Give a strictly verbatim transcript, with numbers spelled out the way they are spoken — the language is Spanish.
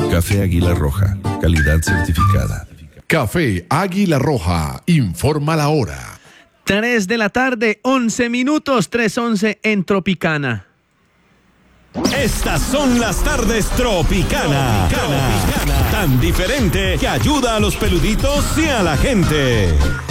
Café Águila Roja, calidad certificada. Café Águila Roja, informa la hora. tres de la tarde, once minutos, tres once en Tropicana. Estas son las tardes Tropicana. Tropicana. Tan diferente que ayuda a los peluditos y a la gente.